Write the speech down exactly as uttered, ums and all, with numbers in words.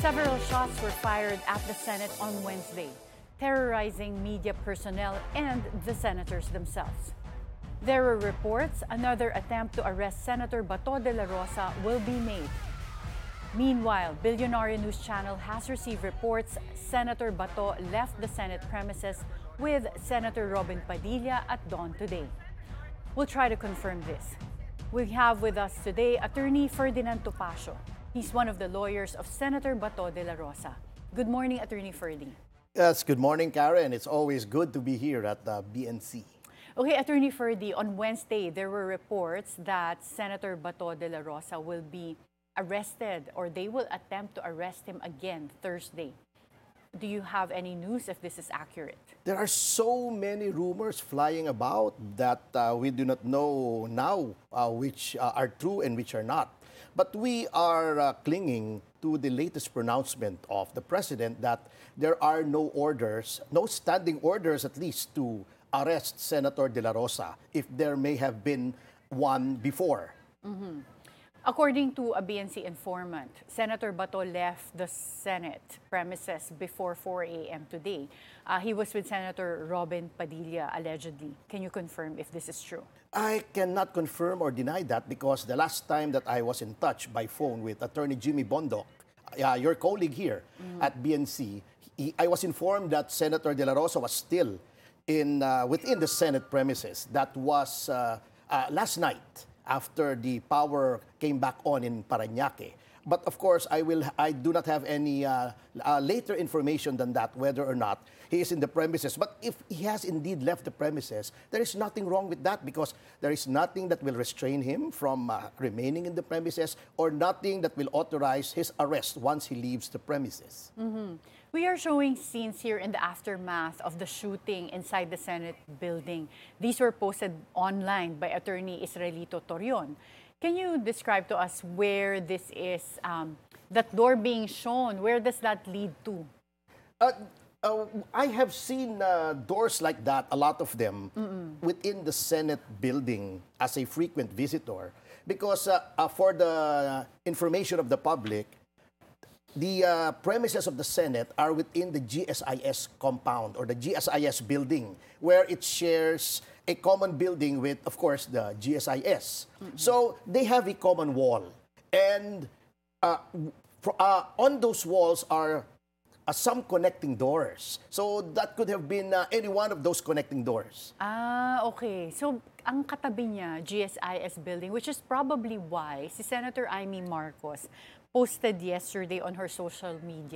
Several shots were fired at the Senate on Wednesday, terrorizing media personnel and the senators themselves. There are reports another attempt to arrest Senator Bato de la Rosa will be made. Meanwhile, Billionaire News Channel has received reports Senator Bato left the Senate premises with Senator Robin Padilla at dawn today. We'll try to confirm this. We have with us today Attorney Ferdinand Topacio. He's one of the lawyers of Senator Bato de la Rosa. Good morning, Attorney Ferdy. Yes, good morning, Karen. It's always good to be here at the B N C. Okay, Attorney Ferdy, on Wednesday, there were reports that Senator Bato de la Rosa will be arrested or they will attempt to arrest him again Thursday. Do you have any news if this is accurate? There are so many rumors flying about that uh, we do not know now uh, which uh, are true and which are not. But we are uh, clinging to the latest pronouncement of the President that there are no orders, no standing orders at least, to arrest Senator de la Rosa if there may have been one before. Mm-hmm. According to a B N C informant, Senator Bato left the Senate premises before four a m today. Uh, he was with Senator Robin Padilla, allegedly. Can you confirm if this is true? I cannot confirm or deny that because the last time that I was in touch by phone with Attorney Jimmy Bondoc, uh, your colleague here mm. at B N C, he, I was informed that Senator de la Rosa was still in uh, within the Senate premises. That was uh, uh, last night, after the power came back on in Parañaque. But of course, I will. I do not have any uh, uh, later information than that, whether or not he is in the premises. But if he has indeed left the premises, there is nothing wrong with that because there is nothing that will restrain him from uh, remaining in the premises or nothing that will authorize his arrest once he leaves the premises. Mm-hmm. We are showing scenes here in the aftermath of the shooting inside the Senate building. These were posted online by Attorney Israelito Torion. Can you describe to us where this is, um, that door being shown, where does that lead to? Uh, uh, I have seen uh, doors like that, a lot of them, Mm-mm. within the Senate building as a frequent visitor. Because uh, uh, for the information of the public, the uh, premises of the Senate are within the G S I S compound or the G S I S building, where it shares a common building with, of course, the G S I S. Mm-hmm. So they have a common wall. And uh, uh, on those walls are uh, some connecting doors. So that could have been uh, any one of those connecting doors. Ah, okay. So ang katabi niya, G S I S building, which is probably why si Senator Amy Marcos posted yesterday on her social media